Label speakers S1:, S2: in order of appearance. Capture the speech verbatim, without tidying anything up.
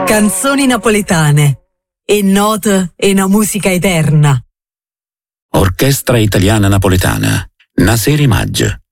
S1: Canzoni napoletane e note e una musica eterna.
S2: Orchestra Italiana Napoletana, Naseri Maggi.